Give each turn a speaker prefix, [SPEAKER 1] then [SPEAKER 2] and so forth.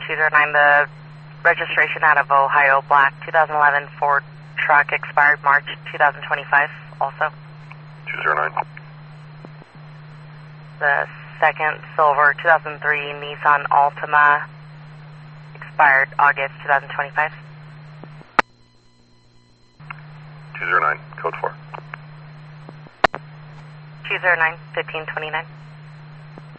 [SPEAKER 1] 209, the registration out of Ohio, black, 2011 Ford truck, expired March 2025, also.
[SPEAKER 2] 209.
[SPEAKER 1] The second silver 2003 Nissan Altima, expired August 2025.
[SPEAKER 2] 209, code 4.
[SPEAKER 1] 209, 1529.